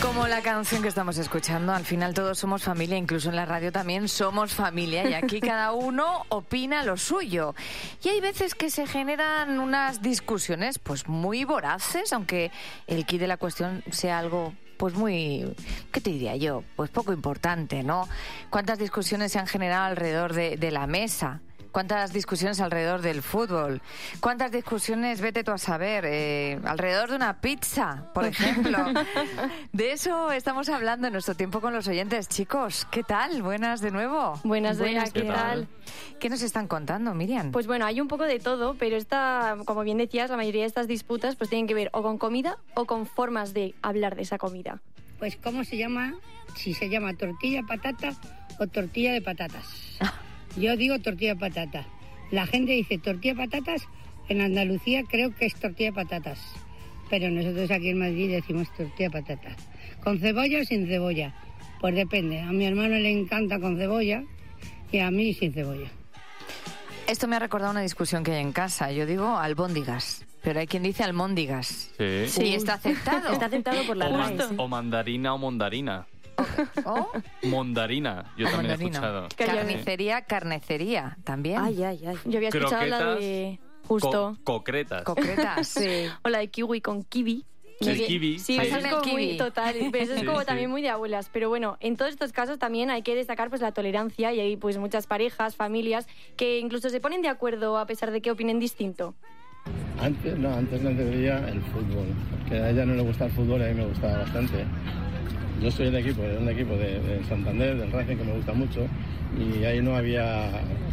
Como la canción que estamos escuchando, al final todos somos familia, incluso en la radio también somos familia y aquí cada uno opina lo suyo. Y hay veces que se generan unas discusiones pues muy voraces, aunque el quid de la cuestión sea algo pues muy, ¿qué te diría yo? Pues poco importante, ¿no? ¿Cuántas discusiones se han generado alrededor de la mesa? ¿Cuántas discusiones alrededor del fútbol? ¿Cuántas discusiones, vete tú a saber, alrededor de una pizza, por ejemplo? De eso estamos hablando en nuestro tiempo con los oyentes. Chicos, ¿qué tal? Buenas de nuevo. Buenas, ¿qué tal? ¿Qué nos están contando, Miriam? Pues bueno, hay un poco de todo, pero como bien decías, la mayoría de estas disputas pues tienen que ver o con comida o con formas de hablar de esa comida. Pues ¿cómo se llama? Si se llama tortilla patata o tortilla de patatas. Yo digo tortilla de patata. La gente dice tortilla de patatas. En Andalucía creo que es tortilla de patatas. Pero nosotros aquí en Madrid decimos tortilla de patatas. ¿Con cebolla o sin cebolla? Pues depende. A mi hermano le encanta con cebolla y a mí sin cebolla. Esto me ha recordado una discusión que hay en casa. Yo digo albóndigas, pero hay quien dice almóndigas. Sí. Sí, está aceptado. Está aceptado por la RAE. O mandarina o mondarina. ¿O? Mondarina, yo también he escuchado. Carnecería, también. Ay. Yo había escuchado la de... Justo. Concretas. Concretas. Sí. O la de kiwi con kiwi. El kiwi. Sí, Sí. eso es como kiwi. muy total, pero eso es Sí, como sí. también muy de abuelas. Pero bueno, en todos estos casos también hay que destacar pues la tolerancia y hay pues muchas parejas, familias que incluso se ponen de acuerdo a pesar de que opinen distinto. Antes no entendía el fútbol, porque a ella no le gusta el fútbol y a mí me gustaba bastante. Yo soy de un equipo de Santander, del Racing, que me gusta mucho, y ahí no había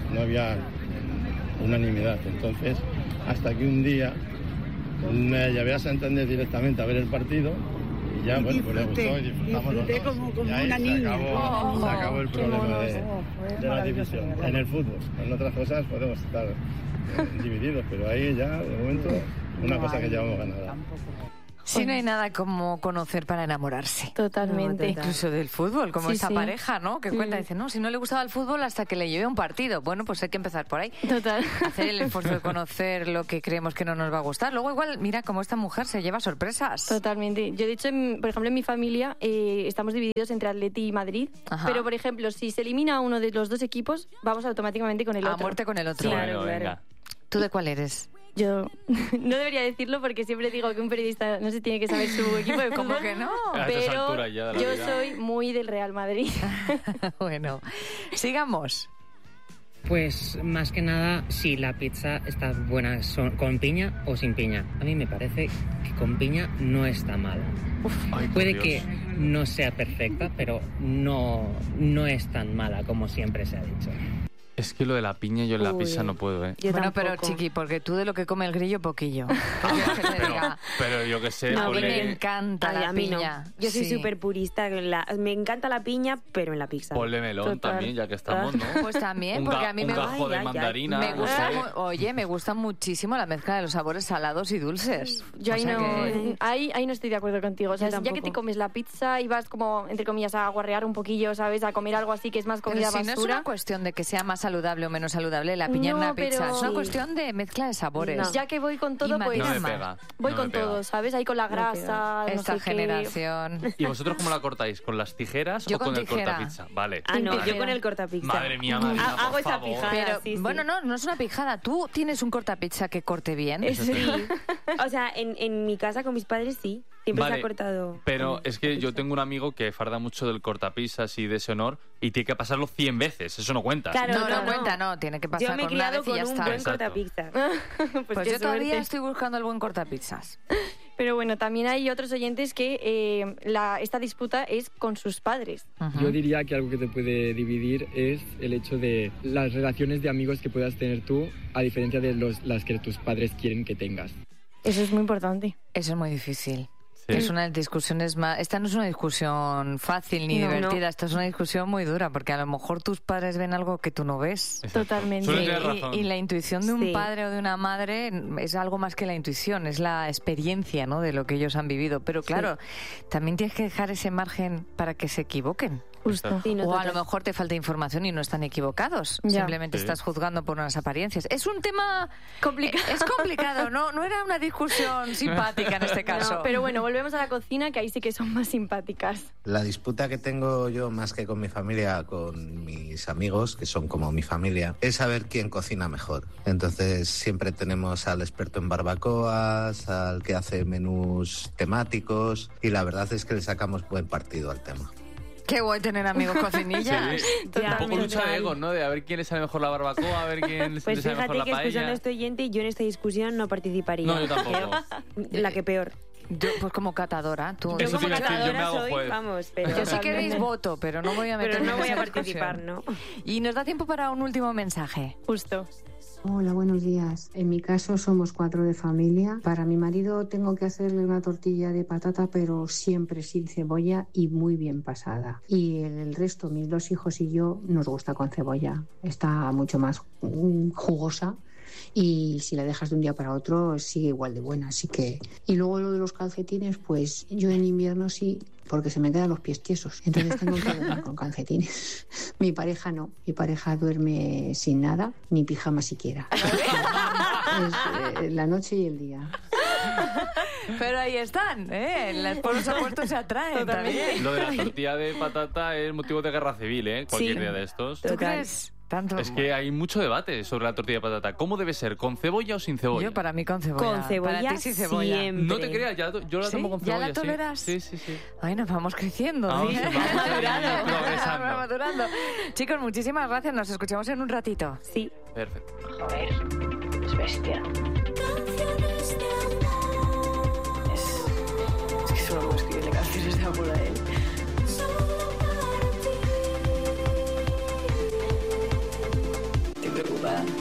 unanimidad. Entonces, hasta que un día me llevé a Santander directamente a ver el partido, y ya, bueno, pues le gustó y disfrutamos los dos. como Y ahí una niña. se acabó el problema monos. de la división. En el fútbol, en otras cosas podemos estar divididos, pero ahí ya, de momento, una cosa que llevamos ganada. Sí, no hay nada como conocer para enamorarse. Totalmente. Incluso del fútbol, como Sí, esta sí. pareja, ¿no? Que cuenta, dice, no, si no le gustaba el fútbol hasta que le llevé a un partido. Bueno, pues hay que empezar por ahí. Total. Hacer el esfuerzo de conocer lo que creemos que no nos va a gustar. Luego igual, mira cómo esta mujer se lleva sorpresas. Totalmente. Yo, de hecho, por ejemplo, en mi familia estamos divididos entre Atleti y Madrid. Ajá. Pero, por ejemplo, si se elimina uno de los dos equipos, vamos automáticamente con el A otro. muerte con el otro. Bueno, venga. ¿Tú de cuál eres? Yo no debería decirlo porque siempre digo que un periodista no se tiene que saber su equipo de ¿Cómo fútbol. que no? A estas Pero alturas ya de la yo vida. soy muy del Real Madrid. Bueno, sigamos. Pues más que nada, si la pizza está buena con piña o sin piña. A mí me parece que con piña no está mala. Ay, por Puede Dios. que no sea perfecta, pero no es tan mala como siempre se ha dicho. Es que lo de la piña yo en la pizza no puedo, ¿eh? Yo Bueno, pero tampoco. chiqui, porque tú de lo que come el grillo, poquillo. ¿Qué quieres que te diga? Pero yo que sé, No, a mí ponle, me encanta Ay, la a mí piña. no. Yo soy Sí. súper purista. Me encanta la piña, pero en la pizza. ponle melón Total. también, ya que estamos, ¿no? Pues también, porque a mí un me gajo Ay, de ay, ay. mandarina. Me no gusta, sé. oye, me gusta muchísimo la mezcla de los sabores salados y dulces. Yo ahí O sea no, que- ahí no estoy de acuerdo contigo. O sea, Yo ya que tampoco. te comes la pizza y vas como, entre comillas, a guarrear un poquillo, ¿sabes? A comer algo así que es más Pero comida si no es basura. una cuestión de que sea más saludable o menos saludable la piña en No, una pizza, pero- es una Sí. cuestión de mezcla de sabores. No. Ya que voy con Y todo, pues No me Madrid. pega. voy no con me pega. todo, ¿sabes? Ahí con la grasa, no Esta sé qué. generación. ¿Y vosotros cómo la cortáis? ¿Con las tijeras Yo o con con el tijera. cortapizza? Vale. Ah, no, Tijera. yo con el cortapizza. Madre mía, Marina, Hago por esa favor. pijada. Pero, sí, sí. bueno, no es una pijada. ¿Tú tienes un cortapizza que corte bien? Sí. O sea, en mi casa con mis padres sí. Siempre se Vale, ha cortado. Pero es que yo tengo un amigo que farda mucho del cortapizzas y de ese honor y tiene que pasarlo 100 veces. Eso no cuenta. Claro, No cuenta, no. Tiene que Yo pasar me he con una criado vez y con ya un está. buen Exacto. cortapizza. Pues qué yo todavía suerte. estoy buscando el buen cortapizzas. Pero bueno, también hay otros oyentes que esta disputa es con sus padres. Ujú. Yo diría que algo que te puede dividir es el hecho de las relaciones de amigos que puedas tener tú, a diferencia de las que tus padres quieren que tengas. Eso es muy importante. Eso es muy difícil. Sí. Es una de las discusiones más... Esta no es una discusión fácil ni No, divertida, no. esta es una discusión muy dura, porque a lo mejor tus padres ven algo que tú no ves. Exacto. Totalmente. Suele Y, tener razón. y la intuición de un Sí. padre o de una madre es algo más que la intuición, es la experiencia, ¿no?, de lo que ellos han vivido. Pero claro, también tienes que dejar ese margen para que se equivoquen. Justo. Sí, no, O a total. lo mejor te falta información y no están equivocados. Ya. Simplemente Sí. estás juzgando por unas apariencias. Es un tema Complicado. Es complicado, no era una discusión simpática en este caso. No, pero bueno, volvemos a la cocina, que ahí sí que son más simpáticas. La disputa que tengo yo más que con mi familia, con mis amigos, que son como mi familia, es saber quién cocina mejor. Entonces siempre tenemos al experto en barbacoas, al que hace menús temáticos y la verdad es que le sacamos buen partido al tema. Qué guay tener amigos cocinillas. Sí. Un poco lucha de egos, ¿no? De a ver quién le sale mejor la barbacoa, a ver quién le Pues sale mejor fíjate la que escuchando a paella. este oyente, yo en esta discusión no participaría. No, yo tampoco. La que peor. Yo, pues como catadora, tú. Yo Eso como te iba a decir, yo me catadora hago soy, juez. vamos, pero... Yo si queréis voto, pero no voy a meterme Pero no en voy a esa participar, discusión. ¿no? Y nos da tiempo para un último mensaje. Justo. Hola, buenos días. En mi caso somos 4 de familia. Para mi marido tengo que hacerle una tortilla de patata, pero siempre sin cebolla y muy bien pasada. Y el resto, mis 2 hijos y yo, nos gusta con cebolla. Está mucho más jugosa y si la dejas de un día para otro sigue igual de buena. Así que... Y luego lo de los calcetines, pues yo en invierno sí, porque se me quedan los pies tiesos. Entonces tengo que dormir con calcetines. Mi pareja no. Mi pareja duerme sin nada, ni pijama siquiera. Es la noche y el día. Pero ahí están, ¿eh? Por los opuestos se atraen también. Lo de la tortilla de patata es motivo de guerra civil, ¿eh? Cualquier Sí. día de estos. ¿Tú crees? Tanto... Es que hay mucho debate sobre la tortilla de patata. ¿Cómo debe ser? ¿Con cebolla o sin cebolla? Yo para mí con cebolla. Con cebolla Para ti sin cebolla. siempre. No te creas, yo la ¿Sí? tomo con ¿Ya cebolla. la toleras? Sí, sí, sí. Ay, nos vamos creciendo. Vamos, ¿sí? vamos Madurando. progresando. Vamos madurando. Chicos, muchísimas gracias. Nos escuchamos en un ratito. Sí. Perfecto. Joder, es bestia. Es que solo puedo escribirle canciones de amor a él.